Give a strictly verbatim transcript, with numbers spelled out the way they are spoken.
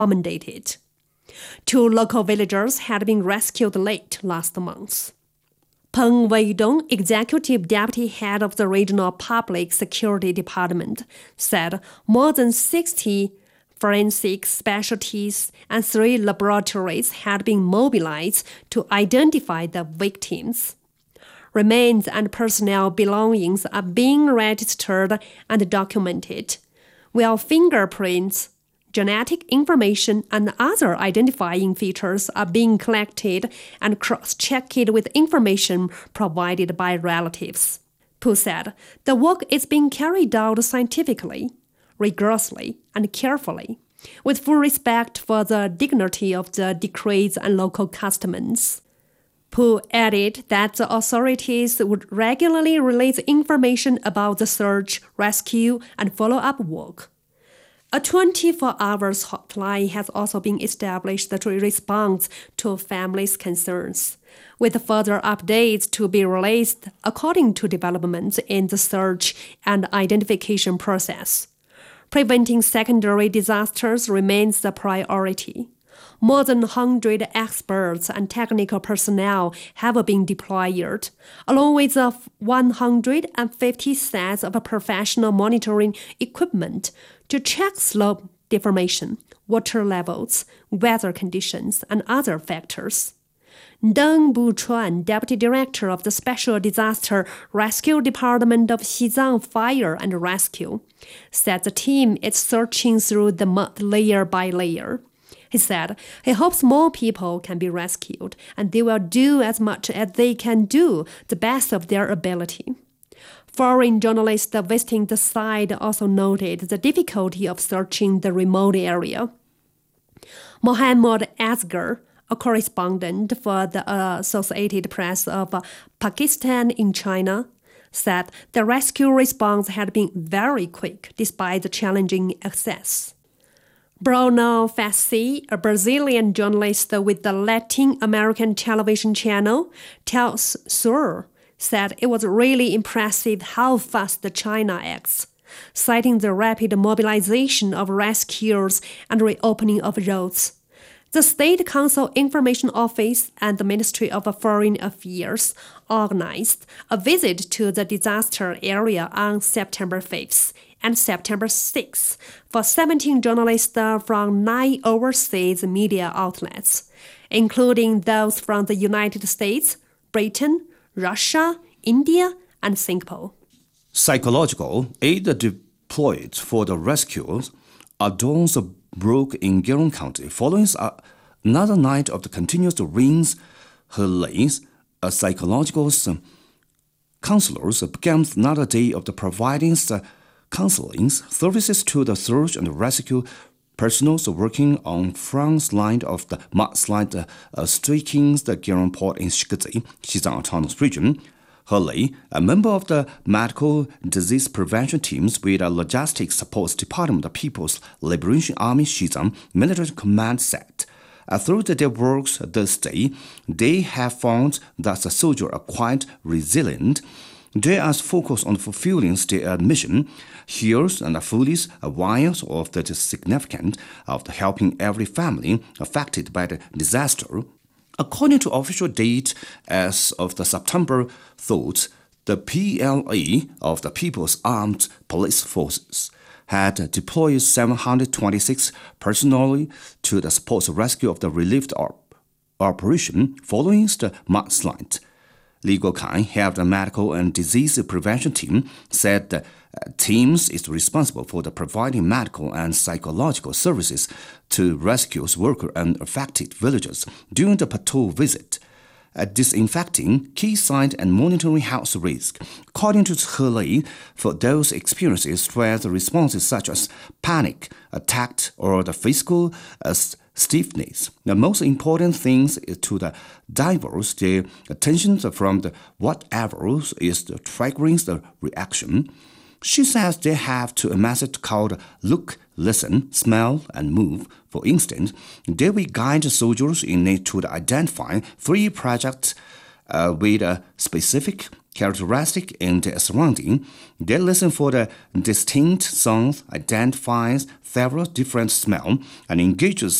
accommodated. Two local villagers had been rescued late last month. Peng Weidong, Executive Deputy Head of the Regional Public Security Department, said more than sixty forensic specialties and three laboratories had been mobilized to identify the victims. Remains and personnel belongings are being registered and documented, while fingerprints, genetic information, and other identifying features are being collected and cross-checked with information provided by relatives. Pu said the work is being carried out scientifically, rigorously, and carefully, with full respect for the dignity of the decrees and local customs. Pu added that the authorities would regularly release information about the search, rescue, and follow-up work. A twenty-four hours hotline has also been established to respond to families' concerns, with further updates to be released according to developments in the search and identification process. Preventing secondary disasters remains the priority. More than one hundred experts and technical personnel have been deployed, along with one hundred fifty sets of professional monitoring equipment to check slope deformation, water levels, weather conditions, and other factors. Deng Buchuan, Deputy Director of the Special Disaster Rescue Department of Xizang Fire and Rescue, said the team is searching through the mud layer by layer. He said he hopes more people can be rescued, and they will do as much as they can do, the best of their ability. Foreign journalists visiting the site also noted the difficulty of searching the remote area. Mohammad Asghar, a correspondent for the Associated Press of Pakistan in China, said the rescue response had been very quick despite the challenging access. Bruno Fassi, a Brazilian journalist with the Latin American television channel Tells Sur, said it was really impressive how fast China acts, citing the rapid mobilization of rescuers and reopening of roads. The State Council Information Office and the Ministry of Foreign Affairs organized a visit to the disaster area on September fifth and September sixth for seventeen journalists from nine overseas media outlets, including those from the United States, Britain, Russia, India, and Singapore. Psychological aid deployed for the rescues at dawns broke in Gyeong County following another night of the continuous rains. Helays, a psychological counselors, began another day of the providing counseling services to the search and rescue personnel working on front line of the mudslide uh, striking the Gyeong Port in Shikzi, Xizang Autonomous Region. Helay, a member of the Medical Disease Prevention Teams with a Logistics Support Department of the People's Liberation Army Xizang Military Command, said, uh, through their works this day, they have found that the soldiers are quite resilient. They are focused on fulfilling their mission. Here's and fully aware of the significance of helping every family affected by the disaster. According to official date, as of the September third, the P L A of the People's Armed Police Forces had deployed seven hundred twenty-six personnel to the support rescue of the relief op- operation following the mudslide. Li Guokai, head of the Medical and Disease Prevention Team, said the uh, teams is responsible for the providing medical and psychological services to rescue workers and affected villagers during the patrol visit, uh, disinfecting key sites and monitoring health risk. According to Helay, for those experiencing stress responses such as panic, attack, or the physical uh, stiffness, the most important thing is to the divers their attention from the whatever is the triggering the reaction. She says they have to a method called look, listen, smell, and move. For instance, they will guide soldiers in it to identify three projects uh, with a specific characteristic in their surrounding. They listen for the distinct sounds, identifies several different smells, and engages